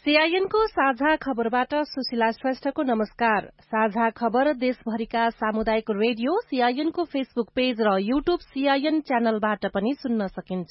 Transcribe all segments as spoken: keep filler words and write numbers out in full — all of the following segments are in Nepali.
सीआईएनको साझा खबरबाट सुशीला श्रेष्ठको नमस्कार। साझा खबर देशभरिका सामुदायिक रेडियो सीआईएनको फेसबुक पेज र यूट्यूब सीआईएन च्यानलबाट पनि सुन्न सकिन्छ।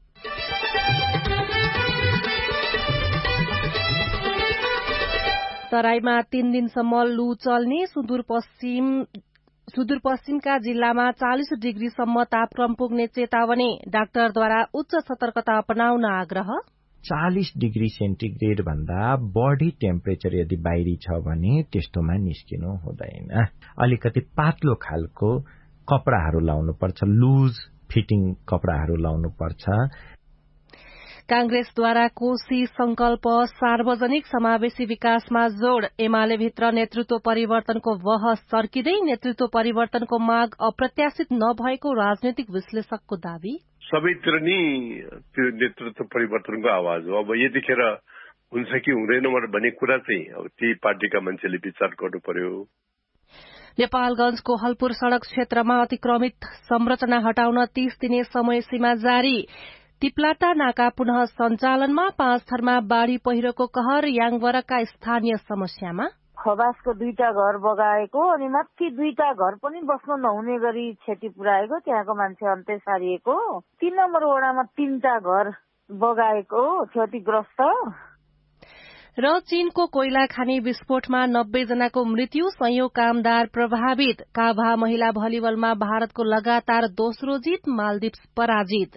तराईमा तीन दिनसम्म लू चल्ने, सुदूरपश्चिम सुदूरपश्चिमका जिल्लामा चालिस डिग्रीसम्म तापक्रम पुग्ने चेतावनी, डाक्टरद्वारा उच्च सतर्कता अपनाउन आग्रह। चालिस डिग्री सेन्टिग्रेड भन्दा बढी टेम्परेचर यदि बाहिरी छ भने त्यस्तोमा निस्किनु हुँदैन। अलिकति पातलो खालको कपडाहरू लाउनु पर्छ, लुज फिटिङ कपडाहरू लाउनु पर्छ। कांग्रेसद्वारा कोशी संकल्प सार्वजनिक समावेशी विकासमा जोड़, एमाले भित्र नेतृत्व परिवर्तनको बहस चर्किँदै नेतृत्व परिवर्तनको माग अप्रत्याशित नभएको राजनैतिक विश्लेषकको दावी। सबैतिर नि त्यो नेतृत्व परिवर्तनको आवाज हो। अब यतिखेर हुन्छ कि हुँदैन भन्ने कुरा चाहिँ अब ती पार्टीका मान्छेले विचार गर्नु पर्यो। नेपालगंजको हलपुर सड़क क्षेत्रमा अतिक्रमित संरचना हटाउन तीस दिने समय सीमा जारी। तिप्लाटा नाका पुनः सञ्चालनमा, पाँच थरमा बाढ़ी पहिरोको कहर, याङवरका स्थानीय समस्यामा। खबासको दुईटा घर बगाएको अनि माथि दुईटा घर पनि बस्न नहुने गरी क्षति पुर्याएको, त्यहाँको मान्छे अन्त्य सारिएको। तीन नम्बर वडामा तीनटा घर बगाएको, क्षतिग्रस्त। र चीनको कोइला खानी विस्फोटमा नब्बे जनाको मृत्यु, सयौं कामदार प्रभावित। काभा महिला भलिबलमा भारतको लगातार दोस्रो जीत, मालदिप्स पराजित।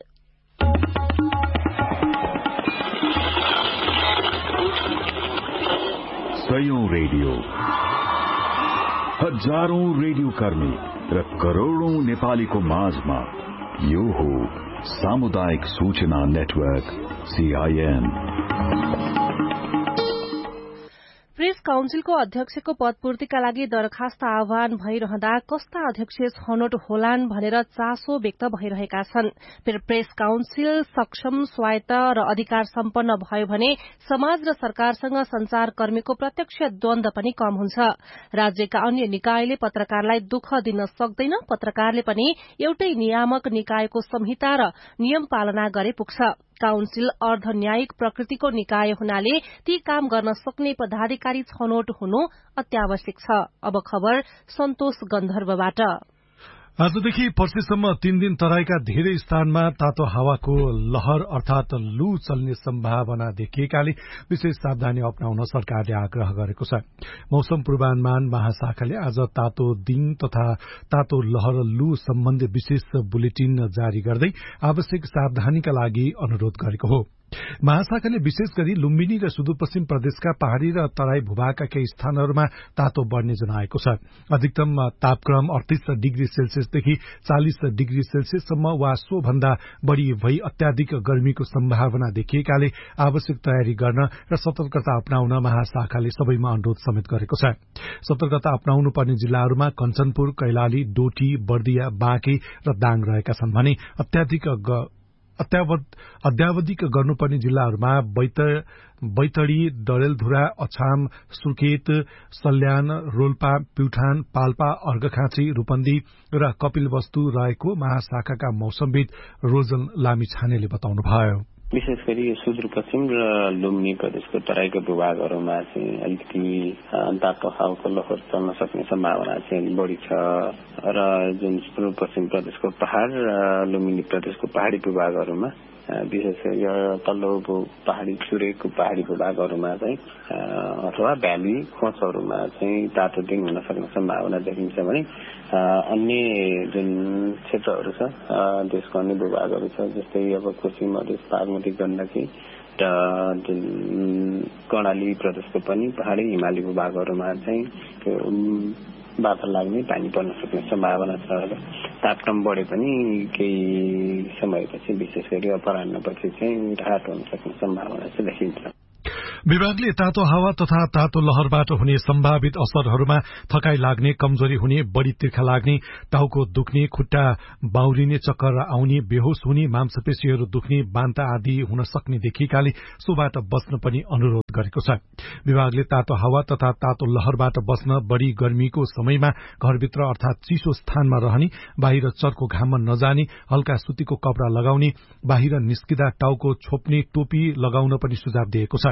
सयौं रेडियो, हजारौं रेडियो कर्मी र करोड़ौं नेपालीको माझमा यो हो सामुदायिक सूचना नेटवर्क सीआईएन। प्रेस काउन्सिलको अध्यक्षको पदपूर्तिका लागि दरखास्त आह्वान भइरहँदा कस्ता अध्यक्ष छनौट होलान् भनेर चासो व्यक्त भइरहेका छन्। प्रेस काउन्सिल सक्षम, स्वायत्त र अधिकार सम्पन्न भयो भने समाज र सरकारसँग संचारकर्मीको प्रत्यक्ष द्वन्द्व पनि कम हुन्छ। राज्यका अन्य निकायले पत्रकारलाई दुःख दिन सक्दैन, पत्रकारले पनि एउटै नियामक निकायको संहिता र नियम पालना गरे पुग्छ। काउन्सिल अर्धन्यायिक प्रकृतिको निकाय हुनाले ती काम गर्न सक्ने पदाधिकारी छनौट हुनु अत्यावश्यक छ। अब खबर सन्तोष गन्धर्वबाट। आजदेखि पर्सिसम्म तीन दिन तराईका धेरै स्थानमा तातो हावाको लहर अर्थात लू चल्ने सम्भावना देखिएकाले विशेष सावधानी अपनाउन सरकारले आग्रह गरेको छ। मौसम पूर्वानुमान महाशाखाले आज तातो दिन तथा तातो लहर लू सम्बन्धी विशेष बुलेटिन जारी गर्दै आवश्यक सावधानीका लागि अनुरोध गरेको हो। महाशाखाले विशेष गरी लुम्बिनी र सुदूरपश्चिम प्रदेशका पहाड़ी र तराई भूभागका केही स्थानहरूमा तातो बढ़ने जनाएको छ। अधिकतम तापक्रम अडतीस डिग्री सेल्सियसदेखि चालिस डिग्री सेल्सियससम्म वा सो भन्दा बढ़ी भई अत्याधिक गर्मीको सम्भावना देखिएकाले आवश्यक तयारी गर्न र सतर्कता अपनाउन महाशाखाले सबैमा अनुरोध समेत गरेको छ। सतर्कता अपनाउनु पर्ने जिल्लाहरूमा कञ्चनपुर, कैलाली, डोटी, बर्दिया, बाँके र दाङ रहेका छन् भने अत्याधिक अत्यावधिक गर्नुपर्ने जिल्लाहरूमा बैतडी, डडेलधुरा, अछाम, सुर्खेत, सल्यान, रोल्पा, प्युठान, पाल्पा, अर्घखाँची, रूपन्दी र कपिलवस्तु रहेको महाशाखाका मौसमविद रोजन लामिछानेले बताउनुभयो। विशेष गरी सुदूरपश्चिम र लुम्बिनी प्रदेशको तराईको भूभागहरूमा चाहिँ अलिकति तातो हावाको लहर चल्न सक्ने सम्भावना चाहिँ बढ़ी छ र जुन सुदूरपश्चिम प्रदेशको पहाड़ र लुम्बिनी प्रदेशको पहाड़ी भूभागहरूमा विशेष गरी तल्लो पहाड़ी चुरेको पहाड़ी भूभागहरूमा चाहिँ अथवा भ्याली खोजहरूमा चाहिँ तातो दिन हुन सक्ने सम्भावना देखिन्छ भने अन्य जुन क्षेत्रहरू छ देशको अन्य भूभागहरू छ जस्तै अब कोशी, मधेस, बागमती, गण्डकी र जुन कर्णाली प्रदेशको पनि पहाड़ी हिमाली भूभागहरूमा चाहिँ बादल लाग्ने, पानी पर्न सक्ने सम्भावना छ र तापक्रम बढे पनि केही समयपछि विशेष गरी अपराह्नपछि चाहिँ राहत हुन सक्ने सम्भावना चाहिँ देखिन्छ। विभागले तातो हावा तथा तातो लहरबाट हुने सम्भावित असरहरूमा थकाई लाग्ने, कमजोरी हुने, बढ़ी तिर्खा लाग्ने, टाउको दुख्ने, खुट्टा बाउरिने, चक्कर आउने, बेहोस हुने, मांसपेशीहरू दुख्ने, बान्ता आदि हुन सक्ने देखिएकाले सोबाट बस्न पनि अनुरोध गरेको छ। विभागले तातो हावा तथा तातो लहरबाट बस्न बढ़ी गर्मीको समयमा घरभित्र अर्थात चिसो स्थानमा रहने, बाहिर चर्को घाममा नजाने, हल्का सुतीको कपड़ा लगाउने, बाहिर निस्किँदा टाउको छोप्ने टोपी लगाउन पनि सुझाव दिएको छ।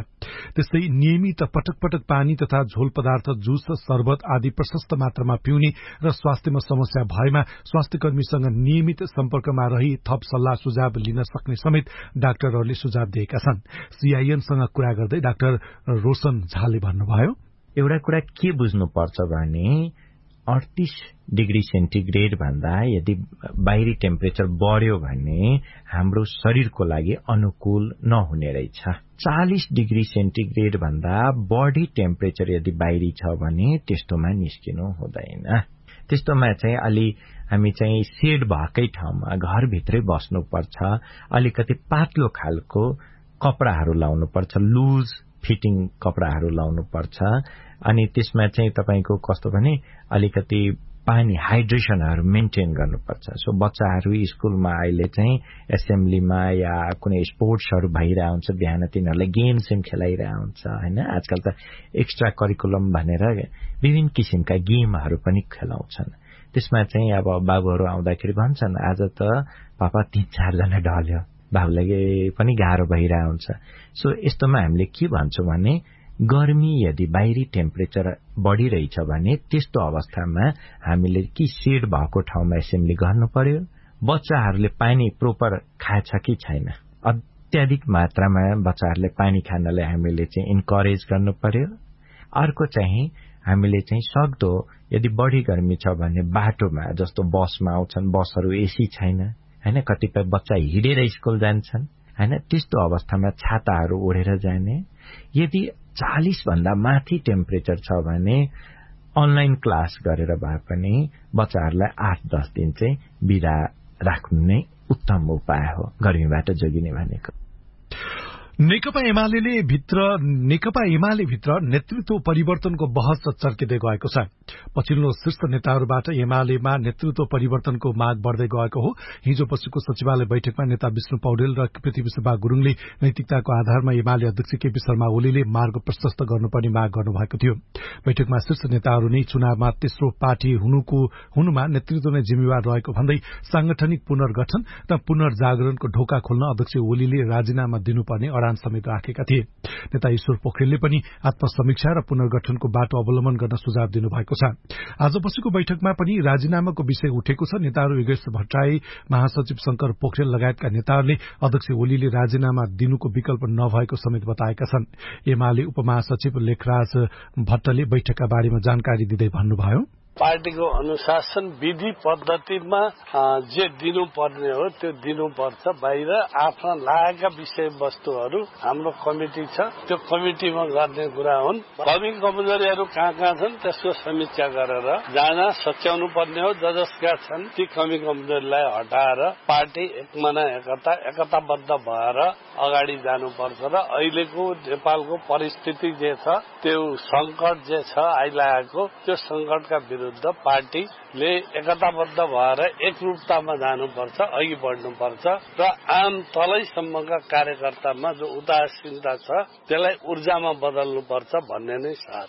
त्यस्तै नियमित पटक पटक पानी तथा झोल पदार्थ, जुस, शरबत आदि प्रशस्त मात्रामा पिउने र स्वास्थ्यमा समस्या भएमा स्वास्थ्य कर्मीसँग नियमित सम्पर्कमा रही थप सल्लाह सुझाव लिन सक्ने समेत डाक्टरहरूले सुझाव दिएका छन्। सीआईएनसँग कुरा गर्दै डाक्टर रोशन झाले भन्नुभयो, एउटा कुरा के बुझ्नुपर्छ भने अडतीस डिग्री सेन्टिग्रेड भन्दा यदि बाहिरी टेम्परेचर बढ्यो भने हाम्रो शरीरको लागि अनुकूल नहुने रहेछ। चालीस डिग्री सेन्टिग्रेड भन्दा बढी टेम्परेचर यदि बाहिरी छ भने त्यस्तोमा निस्किनु हुँदैन। त्यस्तोमा चाहिँ अलि हामी चाहिँ सेड भएकै ठाउँमा घरभित्रै बस्नुपर्छ। अलिकति पातलो खालको कपडाहरू लाउनुपर्छ, लुज फिटिङ कपडाहरू लाउनुपर्छ। अनि त्यसमा चाहिँ तपाईको कस्तो भने अलिकति पानी हाइड्रेसनहरू मेन्टेन गर्नुपर्छ। सो बच्चाहरू स्कुलमा अहिले चाहिँ एसेम्ब्लीमा या कुनै स्पोर्ट्सहरू भइरहेको हुन्छ, बिहान तिनीहरूलाई गेम सेम खेलाइरहेको हुन्छ होइन। आजकल त एक्स्ट्रा करिकुलम भनेर विभिन्न किसिमका गेमहरू पनि खेलाउँछन्। त्यसमा चाहिँ अब बाबुहरू आउँदाखेरि भन्छन् आज त पापा तीन चारजना ढल्यो, बाबुलाई पनि गाह्रो भइरहेको हुन्छ। सो यस्तोमा हामीले के भन्छौँ भने गर्मी यदि बाहिरी टेम्परेचर बढिरहेछ भने त्यस्तो अवस्थामा हामीले कि सेड भएको ठाउँमा एसेम्ब्ली गर्नु पर्यो। बच्चाहरूले पानी प्रोपर खाएछ कि छैन, अत्याधिक मात्रामा बच्चाहरूले पानी खानलाई हामीले चाहिँ इन्करेज गर्नु पर्यो। अर्को चाहिँ हामीले चाहिँ सक्दो यदि बढी गर्मी छ भने बाटोमा जस्तो बसमा आउँछन्, बसहरू एसी छैन हैन, कतिपय बच्चा हिँडेर स्कुल जान्छन् हैन, त्यस्तो अवस्थामा छाताहरू ओढेर जाने। यदि चालीस भन्दा माथि टेम्परेचर छ भने अनलाइन क्लास गरेर भए पनि बच्चाहरूलाई आठ दस दिन चाहिँ बिदा राख्नु नै उत्तम उपाय हो गर्मीबाट जोगिने भनेको। नेकपा एमाले भित्र नेकपा एमाले भित्र नेतृत्व परिवर्तनको बहस चर्किँदै गएको छ। पछिल्लो शीर्ष नेताहरूबाट एमालेमा नेतृत्व परिवर्तनको माग बढ्दै गएको हो। हिजो पछिको सचिवालय बैठकमा नेता विष्णु पौडेल र पृथ्वीशुभा गुरुङले नैतिकताको आधारमा एमाले अध्यक्ष केपी शर्मा ओलीले मार्ग प्रशस्त गर्नुपर्ने माग गर्नुभएको थियो। बैठकमा शीर्ष नेताहरू नै चुनावमा तेस्रो पार्टी हुनुको हुनुमा नेतृत्व नै जिम्मेवार रहेको भन्दै सांगठनिक पुनर्गठन र पुनर्जागरणको ढोका खोल्न अध्यक्ष ओलीले राजीनामा दिनुपर्ने समेत राखेका थिए। नेता ईश्वर पोखरेलले पनि आत्मसमीक्षा र पुनर्गठनको बाटो अवलम्बन गर्न सुझाव दिनुभएको छ। आज पछिको बैठकमा पनि राजीनामाको विषय उठेको छ। नेताहरू योगेश भट्टराई, महासचिव शंकर पोखरेल लगायतका नेताहरूले अध्यक्ष ओलीले राजीनामा दिनुको विकल्प नभएको समेत बताएका छन्। एमाले उपमहासचिव लेखराज भट्टले बैठकका बारेमा जानकारी दिँदै भन्नुभयो, पार्टीको अनुशासन विधि पद्धतिमा जे दिनुपर्ने हो त्यो दिनुपर्छ। बाहिर आफ्ना लागेका विषयवस्तुहरू हाम्रो कमिटी छ, त्यो कमिटीमा गर्ने कुरा हुन्। कमी कमजोरीहरू कहाँ कहाँ छन् त्यसको समीक्षा गरेर जहाँ जहाँ सच्याउनु पर्ने हो, ज जसका छन् ती कमी कमजोरीलाई हटाएर पार्टी एकमना एकता एकताबद्ध भएर अगाडि जानुपर्छ। र अहिलेको नेपालको परिस्थिति जे छ, त्यो संकट जे छ आइलागेको, त्यो संकटका विरुद्ध पार्टीले एकताबद्ध भएर एकरूपतामा जानुपर्छ, अघि बढ्नुपर्छ र आम तलैसम्मका कार्यकर्तामा जो उदासीनता छ त्यसलाई ऊर्जामा बदल्नुपर्छ भन्ने नै सार।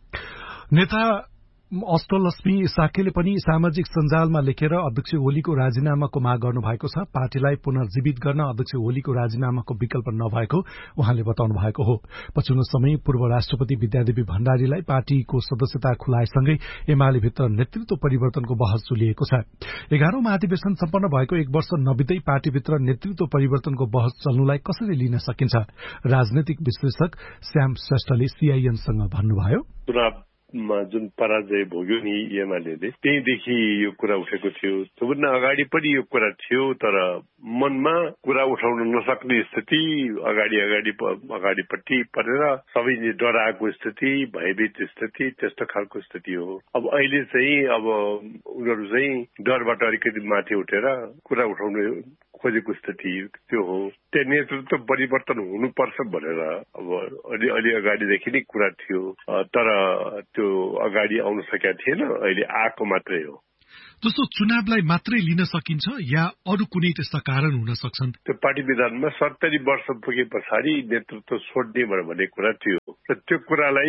नेता अष्टलक्ष्मी साकेले पनि सामाजिक सञ्जालमा लेखेर अध्यक्ष ओलीको राजीनामाको माग गर्नु भएको छ। पार्टीलाई पुनर्जीवित गर्न अध्यक्ष ओलीको राजीनामाको विकल्प नभएको उहाँले बताउनु भएको हो। पछिल्लो समय पूर्व राष्ट्रपति विद्यादेवी भण्डारीलाई पार्टीको सदस्यता खुलाएसँगै एमाले भित्र नेतृत्व परिवर्तनको बहस चलिएको छ। एघारौं महाधिवेशन सम्पन्न भएको एक वर्ष नबित्दै पार्टीभित्र नेतृत्व परिवर्तनको बहस चल्नुलाई कसरी लिन सकिन्छ, राजनैतिक विश्लेषक श्याम श्रेष्ठले सीआईएनसँग भन्नुभयो, जुन पराजय भोग्यो नि एमाले, त्यहीदेखि यो कुरा उठेको थियो। त्योभन्दा अगाडि पनि यो कुरा थियो, तर मनमा कुरा उठाउन नसक्ने स्थिति, अगाडि अगाडि अगाडिपट्टि परेर सबै डराएको स्थिति, भयभीत स्थिति, त्यस्तो खालको स्थिति हो। अब अहिले चाहिँ अब उनीहरू चाहिँ डरबाट अलिकति माथि उठेर कुरा उठाउनु खोजेको स्थिति त्यो हो। त्यो नेतृत्व परिवर्तन हुनुपर्छ भनेर अब अलि अलि अगाडिदेखि नै कुरा थियो, तर त्यो अगाडि आउन सकेका थिएन, अहिले आएको मात्रै हो। जस्तो चुनावलाई मात्रै लिन सकिन्छ या अरू कुनै त्यस्ता कारण हुन सक्छन्? त्यो पार्टी विधानमा सत्तरी वर्ष पुगे पछाडि नेतृत्व छोड्ने भन्ने कुरा थियो र त्यो कुरालाई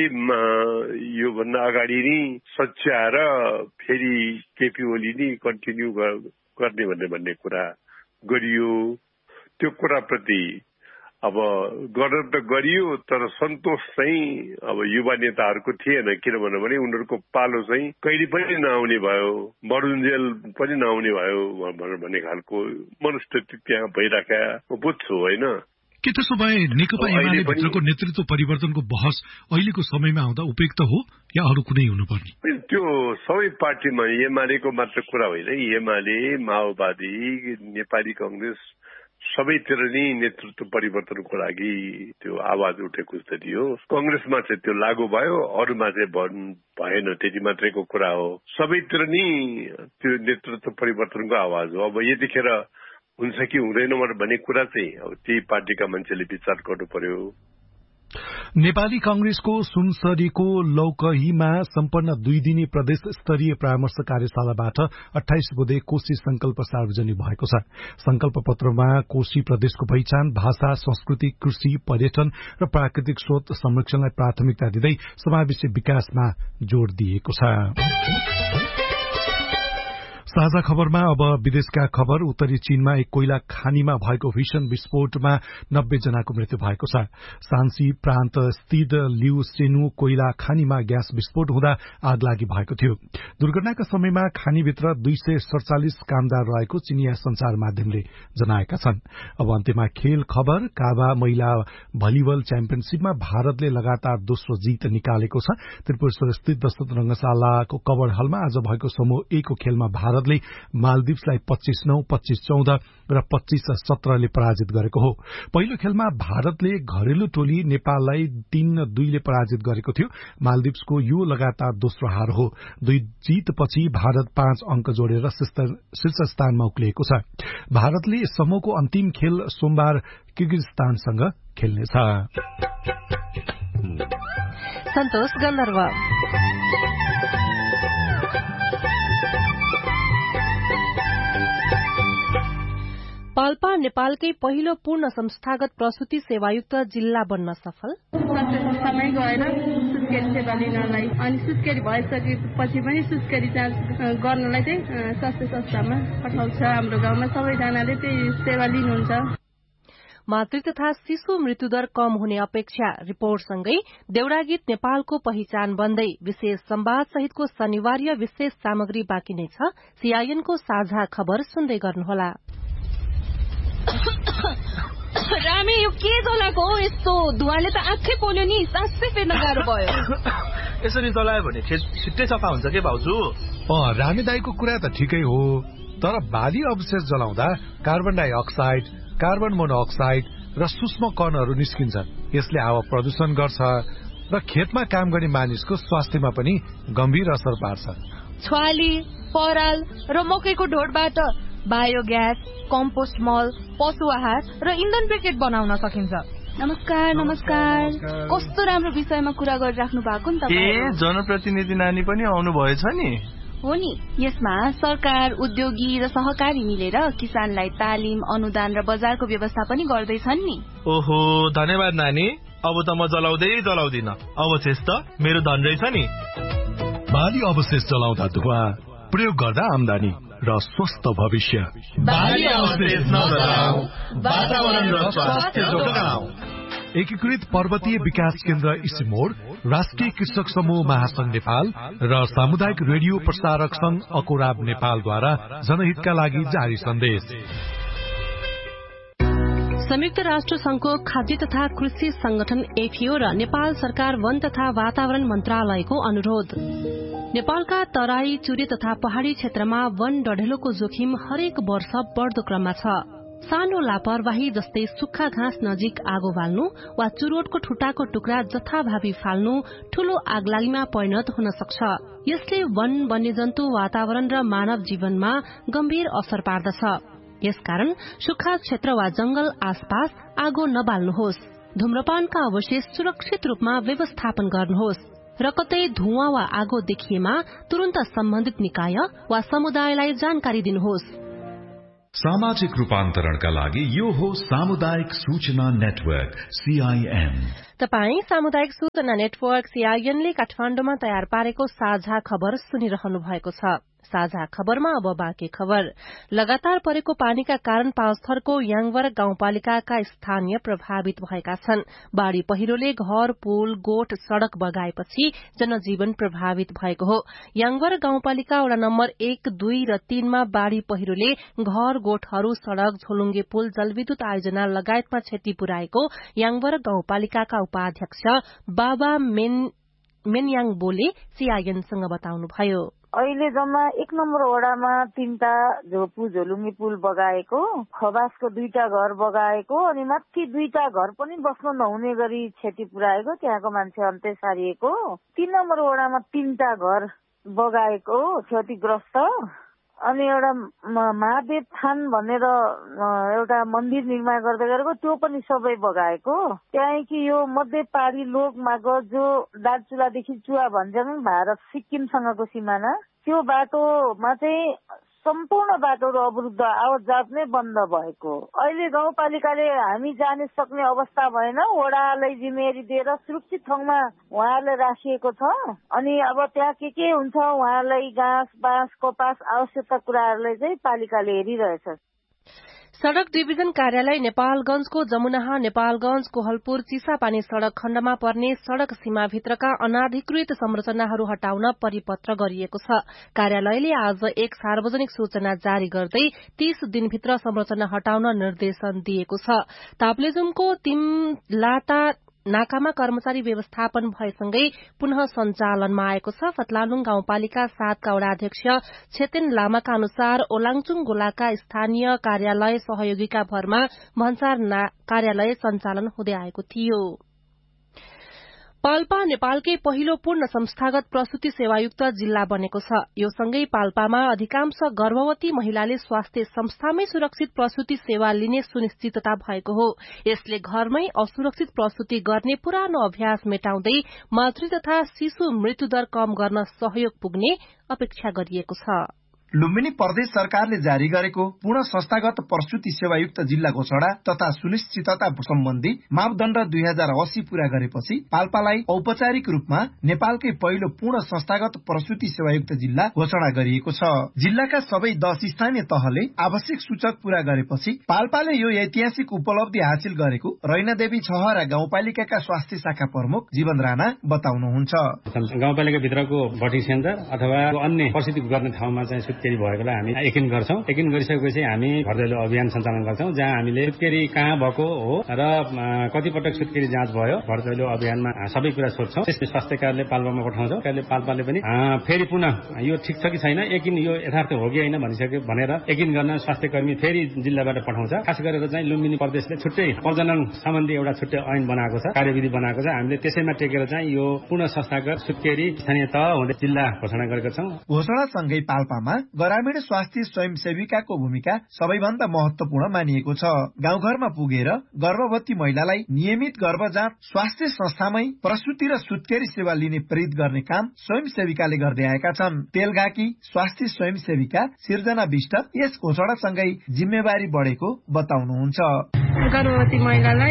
योभन्दा अगाडि नै सच्याएर फेरि केपी ओली नै कन्टिन्यू गर्ने भन्ने भन्ने कुरा गरियो। त्यो कुराप्रति अब गर्न त गरियो तर सन्तोष चाहिँ अब युवा नेताहरूको थिएन, किनभने भने उनीहरूको पालो चाहिँ कहिले पनि नआउने भयो, बढुन्जेल पनि नआउने भयो भन्ने खालको मनस्थिति त्यहाँ भइराखेको बुझ्छु होइन। के त्यसो भए नेकपा एमाले भित्रको नेतृत्व परिवर्तनको बहस अहिलेको समयमा आउँदा उपयुक्त हो या अरू कुनै हुनुपर्ने? त्यो सबै पार्टीमा एमालेको मात्र कुरा होइन, एमाले, माओवादी, नेपाली कांग्रेस सबैतिर नै नेतृत्व परिवर्तनको लागि त्यो आवाज उठेको स्थिति हो। कांग्रेसमा चाहिँ त्यो लागू भयो, अरूमा चाहिँ भएन, त्यति मात्रैको कुरा हो। सबैतिर नै त्यो नेतृत्व परिवर्तनको आवाज हो। अब यतिखेर हुन्छ कि हुँदैन भन्ने कुरा चाहिँ अब त्यही पार्टीका मान्छेले विचार गर्नु पर्यो। नेपाली कांग्रेसको सुनसरीको लौकहीमा सम्पन्न दुई दिने प्रदेश स्तरीय परामर्श कार्यशालाबाट अठाइस बुधे कोशी संकल्प सार्वजनिक भएको छ। संकल्प पत्रमा कोशी प्रदेशको पहिचान, भाषा, संस्कृति, कृषि, पर्यटन र प्राकृतिक स्रोत संरक्षणलाई प्राथमिकता दिँदै समावेशी विकासमा जोड़ दिएको छ। साझा खबरमा अब विदेशका खबर। उत्तरी चीनमा एक कोइला खानीमा भएको भीषण विस्फोटमा नब्बे जनाको मृत्यु भएको छ। सान्सी प्रान्त स्थित लिउ सेनु कोइला खानीमा ग्यास विस्फोट हुँदा आगलागी भएको थियो। दुर्घटनाका समयमा खानीभित्र दुई सय सड़चालिस कामदार रहेको चिनिया संचार माध्यमले जनाएका छन्। अब अन्त्यमा खेल खबर। काबा महिला भलिबल च्याम्पियनशीपमा भारतले लगातार दोस्रो जीत निकालेको छ। त्रिपुरेश्वर स्थित दशरथ रंगशालाको कवर हलमा आज भएको समूह ए को खेलमा भारत मालदिप्सलाई पच्चीस नौ, पच्चीस चौध र पच्चीस सत्रले पराजित गरेको हो। पहिलो खेलमा भारतले घरेलु टोली नेपाललाई तीन दुईले पराजित गरेको थियो। मालदिप्सको यो लगातार दोस्रो हार हो। दुई जीतपछि भारत पाँच अंक जोडेर शीर्ष स्थानमा उक्लिएको छ। भारतले समूहको अन्तिम खेल सोमबार किर्गिजस्तानसँग खेल्नेछ। सन्तोष गन्धर्व। पाल्पा नेपालकै पहिलो पूर्ण संस्थागत प्रसूति सेवायुक्त जिल्ला बन्न सफल। समय गएर सुत्केरी सेवा लिनलाई अनि सुत्केरी भइसकेपछि पनि सुत्केरी जाँच गर्नलाई चाहिँ स्वास्थ्य संस्थामा पठाउँछ। हाम्रो गाउँमा सबैजनाले त्यही सेवा लिनुहुन्छ। मातृ तथा शिशु मृत्युदर कम हुने अपेक्षा रिपोर्टसँगै देउडा गीत नेपालको पहिचान बन्दै विशेष संवाद सहितको शनिवार्य विशेष सामग्री बाँकी नै छ। सीआईएनको साझा खबर सुन्दै गर्नुहोला। रामे यो के जलाएको हो? यस्तो धुवाले त आँखै पोल्यो नि, सासै फेर्न गाह्रो भयो। यसरी जलायो भने छिट्टै सफा हुन्छ के भाउजू? अँ, रामे दाईको कुरा त ठिकै हो, तर बाली अवशेष जलाउँदा कार्बन डाइअक्साइड, कार्बन मोनोअक्साइड र सूक्ष्म कणहरू निस्किन्छन्। यसले हावा प्रदूषण गर्छ र खेतमा काम गर्ने मानिसको स्वास्थ्यमा पनि गम्भीर असर पार्छ। छ्वाली, पराल र मकैको ढोडबाट बायोग्यास, कम्पोस्ट मल, पशु आहार र इन्धन ब्रिकेट बनाउन सकिन्छ। नमस्कार नमस्कार। कस्तो राम्रो विषयमा कुरा गरिराख्नु भएको नि तपाईँ। ए जनप्रतिनिधि नानी पनि आउनु भएछ नि? हो नि। यसमा सरकार, उद्योगी र सहकारी मिलेर किसानलाई तालिम, अनुदान र बजारको व्यवस्था पनि गर्दैछन् नि। ओहो धन्यवाद नानी। अब त म जलाउँदै जलाउँदिन। अवशेष त मेरो धन रहेछ नि। बाली अवशेष जलाउँदा धुवा, प्रयोग गर्दा आमदानी र स्वस्थ भविष्य। बाली अवशेष नजलाऊ, वातावरण र स्वास्थ्य जोगाऊ। एकीकृत पर्वतीय विकास केन्द्र इसिमोड, राष्ट्रिय कृषक समूह महासंघ नेपाल र सामुदायिक रेडियो प्रसारक संघ अकोराब नेपालद्वारा जनहितका लागि जारी सन्देश। संयुक्त राष्ट्र संघको खाद्य तथा कृषि संगठन एफिओ र नेपाल सरकार वन तथा वातावरण मन्त्रालयको अनुरोध। नेपालका तराई, चुरे तथा पहाड़ी क्षेत्रमा वन डढेलोको जोखिम हरेक वर्ष बढ़दो क्रममा छ। सानो लापरवाही जस्तै सुक्खा घाँस नजिक आगो बाल्नु वा चुरोटको ठुटाको टुक्रा जथाभावी फाल्नु ठूलो आगलागीमा परिणत हुन सक्छ। यसले वन, वन्यजन्तु, वातावरण र मानव जीवनमा गम्भीर असर पार्दछ। यसकारण सुक्खा क्षेत्र वा जंगल आसपास आगो नबाल्नुहोस्। धूम्रपानका अवशेष सुरक्षित रूपमा व्यवस्थापन गर्नुहोस् र कतै धुवाँ वा आगो देखिएमा तुरन्त सम्बन्धित निकाय वा समुदायलाई जानकारी दिनुहोस्। सामाजिक रूपान्तरणका लागि यो हो सामुदायिक सूचना नेटवर्क सीआईएन। तपाई सामुदायिक सूचना नेटवर्क सीआईएन ले काठमाडौँमा तयार पारेको साझा खबर सुनिरहनु भएको छ। साझा खबरमा अब बाँकी खबर। लगातार परेको पानीका कारण पाँचथरको याङवर गाउँपालिकाका स्थानीय प्रभावित भएका छन्। बाढ़ी पहिरोले घर, पुल, गोठ, सड़क बगाएपछि जनजीवन प्रभावित भएको हो। याङवर गाउँपालिका वडा नम्बर एक, दुई र तीनमा बाढ़ी पहिरोले घर, गोठहरू, सड़क, झोलुङ्गे पुल, जलविद्युत आयोजना लगायतमा क्षति पुर्याएको याङवर गाउँपालिकाका उपाध्यक्ष बाबा मेन मेनयाङ बोले सीआईएनसँग बताउनुभयो। अहिले जम्मा एक नम्बर वडामा तीनटा झोपु झोलुङ्गे पुल बगाएको, खबासको दुईटा घर बगाएको अनि माथि दुईटा घर पनि बस्न नहुने गरी क्षति पुर्याएको, त्यहाँको मान्छे अन्त्य सारिएको। तीन नम्बर वडामा तीनटा घर बगाएको क्षतिग्रस्त अनि एउटा महादेव थान भनेर एउटा मन्दिर निर्माण गर्दै गरेको त्यो पनि सबै बगाएको। त्यहाँदेखि यो मध्य पहाडी लोकमार्ग जो दार्चुलादेखि चुवा भन्छन् भारत सिक्किमसँगको सिमाना, त्यो बाटोमा चाहिँ सम्पूर्ण बाटोहरू अवरुद्ध, आवतजात नै बन्द भएको। अहिले गाउँपालिकाले हामी जाने सक्ने अवस्था भएन, वडालाई जिम्मेवारी दिएर सुरक्षित ठाउँमा उहाँहरूलाई राखिएको छ। अनि अब त्यहाँ के के हुन्छ उहाँहरूलाई घाँस बाँस कपास आवश्यकता कुराहरूलाई चाहिँ पालिकाले हेरिरहेछ। सड़क डिभिजन कार्यालय नेपालगंजको जमुनाहा नेपालगंज कोहलपुर चिसापानी सड़क खण्डमा पर्ने सड़क सीमाभित्रका अनाधिकृत संरचनाहरू हटाउन परिपत्र गरिएको छ। कार्यालयले आज एक सार्वजनिक सूचना जारी गर्दै तीस दिनभित्र संरचना हटाउन निर्देशन दिएको छ। ताप्लेजुङको तिमलाटा नाकामा कर्मचारी व्यवस्थापन भएसँगै पुनः सञ्चालनमा आएको छ। फतलालुङ गाउँपालिका सातका वडाध्यक्ष छेतेन लामाका अनुसार ओलाङचुङ गोलाका स्थानीय कार्यालय सहयोगीका भरमा भन्सार कार्यालय सञ्चालन हुँदै आएको थियो। पाल्पा नेपालकै पहिलो पूर्ण संस्थागत प्रसूति सेवायुक्त जिल्ला बनेको छ। यो सँगै पाल्पामा अधिकांश गर्भवती महिलाले स्वास्थ्य संस्थामै सुरक्षित प्रसूति सेवा लिने सुनिश्चितता भएको हो। यसले घरमै असुरक्षित प्रसूति गर्ने पुरानो अभ्यास मेटाउँदै मातृ तथा शिशु मृत्युदर कम गर्न सहयोग पुग्ने अपेक्षा गरिएको छ। लुम्बिनी प्रदेश सरकारले जारी गरेको पूर्ण संस्थागत प्रसूति सेवायुक्त जिल्ला घोषणा तथा सुनिश्चितता सम्बन्धी मापदण्ड दुई हजार अस्सी पूरा गरेपछि पाल्पालाई औपचारिक रूपमा नेपालकै पहिलो पूर्ण संस्थागत प्रसूति सेवायुक्त जिल्ला घोषणा गरिएको छ। जिल्लाका सबै दश स्थानीय तहले आवश्यक सूचक पूरा गरेपछि पाल्पाले यो ऐतिहासिक उपलब्धि हासिल गरेको रैनादेवी छहरा गाउँपालिकाका स्वास्थ्य शाखा प्रमुख जीवन राणा बताउनुहुन्छ। गाउँपालिका भित्रको भर्ती सेन्टर अथवा अन्य प्रसूति गर्ने ठाउँमा चाहिँ सुत्केरी भएकोलाई हामी यकिन गर्छौं। यकिन गरिसकेपछि हामी घर दैलो अभियान सञ्चालन गर्छौं, जहाँ हामीले सुत्केरी कहाँ भएको हो र कति पटक सुत्केरी जाँच भयो घर दैलो अभियानमा सबै कुरा सोध्छौं। त्यसले स्वास्थ्य कार्यालय पाल्पामा पठाउँछौं। कार्यालय पाल्पाले पनि फेरि पुनः यो ठिक छ कि छैन, यकिन यो यथार्थ हो कि होइन भनिसक्यो भनेर यकिन गर्न स्वास्थ्य कर्मी फेरि जिल्लाबाट पठाउँछ। खास गरेर चाहिँ लुम्बिनी प्रदेशले छुट्टै प्रजनन सम्बन्धी एउटा छुट्टै ऐन बनाएको छ, कार्यविधि बनाएको छ। हामीले त्यसैमा टेकेर चाहिँ यो पूर्ण संस्थागत सुत्केरी स्थानीय तह हुँदै जिल्ला घोषणा गरेका छौं। घोषणासँगै पाल्पामा ग्रामीण स्वास्थ्य स्वयंसेविकाको भूमिका सबैभन्दा महत्वपूर्ण मानिएको छ। गाउँघरमा पुगेर गर्भवती महिलालाई नियमित गर्भजाँच, स्वास्थ्य संस्थामै प्रसूति र सुत्केरी सेवा लिने प्रेरित गर्ने काम स्वयंसेविकाले गर्दै आएका छन्। तेलघाकी स्वास्थ्य स्वयंसेविका सिर्जना विष्ट यस घोषणासँगै जिम्मेवारी बढेको बताउनुहुन्छ। गर्भवती महिलालाई